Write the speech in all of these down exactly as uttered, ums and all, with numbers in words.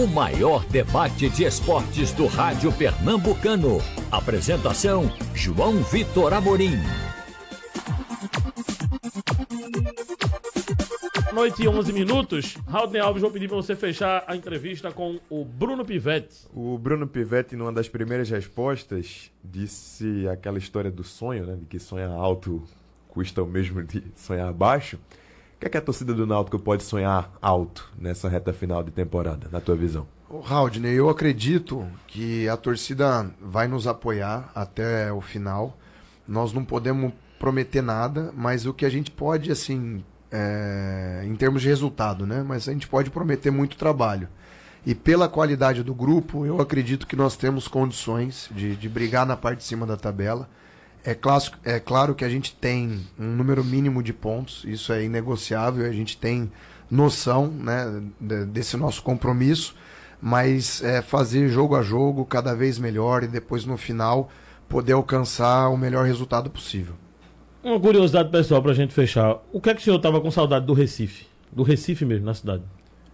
O maior debate de esportes do rádio pernambucano. Apresentação, João Vitor Amorim. Noite e onze minutos. Raudney Alves, vou pedir para você fechar a entrevista com o Bruno Pivetti. O Bruno Pivetti, numa das primeiras respostas, disse aquela história do sonho, né? De que sonhar alto custa o mesmo de sonhar baixo. O que é que a torcida do Náutico pode sonhar alto nessa reta final de temporada, na tua visão? O Raudney, eu acredito que a torcida vai nos apoiar até o final. Nós não podemos prometer nada, mas o que a gente pode, assim... É, em termos de resultado, né? Mas a gente pode prometer muito trabalho. E pela qualidade do grupo, eu acredito que nós temos condições de, de brigar na parte de cima da tabela. É claro, é claro que a gente tem um número mínimo de pontos, isso é inegociável, a gente tem noção, né, desse nosso compromisso, mas é fazer jogo a jogo cada vez melhor e depois no final poder alcançar o melhor resultado possível. Uma curiosidade pessoal pra gente fechar. O que é que o senhor tava com saudade do Recife? Do Recife mesmo, na cidade?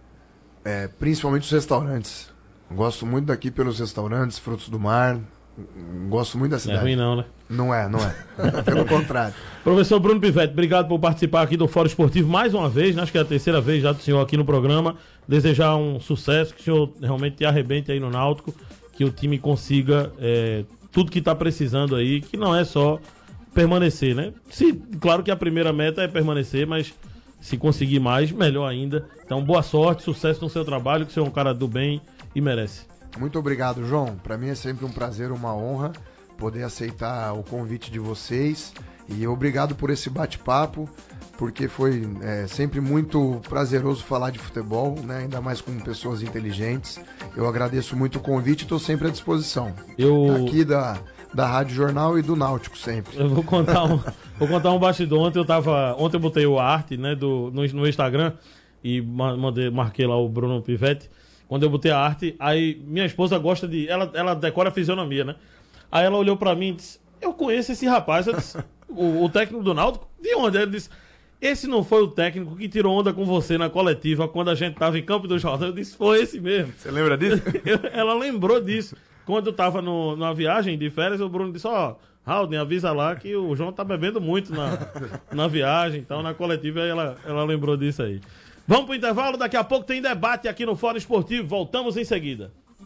É, principalmente os restaurantes. Gosto muito daqui pelos restaurantes, frutos do mar. Gosto muito da cidade. Não é ruim não, né? Não é, não é. Pelo contrário. Professor Bruno Pivetti, obrigado por participar aqui do Fórum Esportivo mais uma vez. Acho que é a terceira vez já do senhor aqui no programa. Desejar um sucesso, que o senhor realmente arrebente aí no Náutico, que o time consiga é, tudo que tá precisando aí, que não é só permanecer, né? Se, claro que a primeira meta é permanecer, mas se conseguir mais, melhor ainda. Então, boa sorte, sucesso no seu trabalho, que você é um cara do bem e merece. Muito obrigado, João. Para mim é sempre um prazer, uma honra poder aceitar o convite de vocês. E obrigado por esse bate-papo, porque foi é, sempre muito prazeroso falar de futebol, né? Ainda mais com pessoas inteligentes. Eu agradeço muito o convite e estou sempre à disposição. Eu... Aqui da... da Rádio Jornal e do Náutico sempre. Eu vou contar um, vou contar um bastidor. Ontem eu tava, ontem eu botei o arte, né, do, no, no Instagram e mandei, marquei lá o Bruno Pivetti. Quando eu botei a arte, aí minha esposa gosta de, ela, ela decora a fisionomia, né? Aí ela olhou pra mim e disse: eu conheço esse rapaz. Eu disse, o, o técnico do Náutico? De onde? Ele disse: esse não foi o técnico que tirou onda com você na coletiva quando a gente tava em Campo do Jordão? Eu disse: foi esse mesmo. Você lembra disso? Ela lembrou disso. Quando eu tava no, numa viagem de férias, o Bruno disse: ó, oh, Raudney, avisa lá que o João tá bebendo muito na, na viagem, então na coletiva ela, ela lembrou disso aí. Vamos pro intervalo, daqui a pouco tem debate aqui no Fórum Esportivo, voltamos em seguida.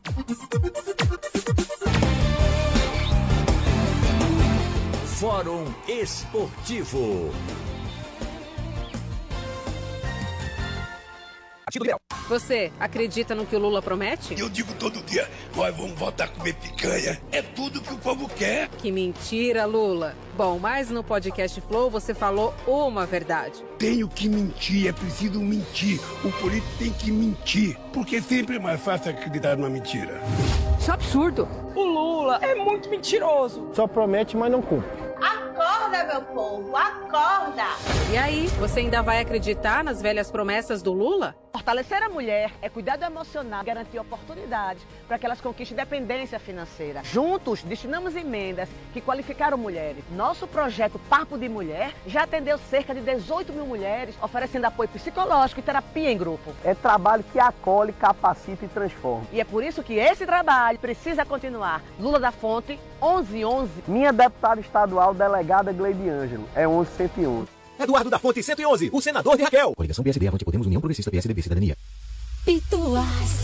Fórum Esportivo. Você acredita no que o Lula promete? Eu digo todo dia, nós vamos voltar a comer picanha. É tudo que o povo quer. Que mentira, Lula. Bom, mas no podcast Flow você falou uma verdade. Tenho que mentir, é preciso mentir. O político tem que mentir, porque sempre é mais fácil acreditar numa mentira. Isso é absurdo. O Lula é muito mentiroso. Só promete, mas não cumpre. Acorda, meu povo, acorda! E aí, você ainda vai acreditar nas velhas promessas do Lula? Fortalecer a mulher é cuidado emocional, garantir oportunidades para que elas conquistem independência financeira. Juntos, destinamos emendas que qualificaram mulheres. Nosso projeto Papo de Mulher já atendeu cerca de dezoito mil mulheres, oferecendo apoio psicológico e terapia em grupo. É trabalho que acolhe, capacita e transforma. E é por isso que esse trabalho precisa continuar. Lula da Fonte, onze onze. Minha deputada estadual, delegada Gleide Ângelo, é onze cento e onze. Eduardo da Fonte, cento e onze, o senador de Raquel. Coligação P S D, Avante Podemos, União Progressista, P S D B, Cidadania. Pituás.